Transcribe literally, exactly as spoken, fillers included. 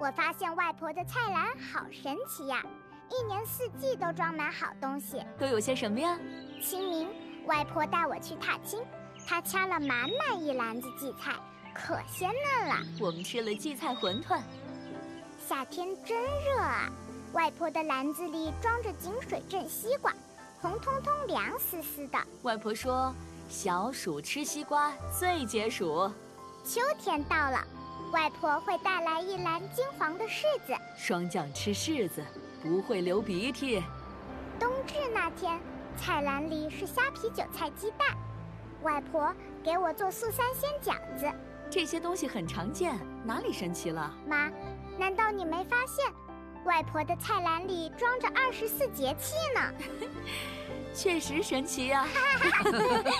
我发现外婆的菜篮好神奇呀，一年四季都装满好东西。 都有些什么呀？ 清明，外婆带我去踏青，她掐了满满一篮子荠菜，可鲜嫩了。 我们吃了荠菜馄饨。 夏天真热啊，外婆的篮子里装着井水镇西瓜，红彤彤凉丝丝的。 外婆说，小暑吃西瓜最解暑。 秋天到了，外婆会带来一篮金黄的柿子。 霜降吃柿子不会流鼻涕。 冬至那天，菜篮里是虾皮韭菜鸡蛋，外婆给我做素三鲜饺子。 这些东西很常见，哪里神奇了？ 妈，难道你没发现，外婆的菜篮里装着二十四节气呢？ 确实神奇呀、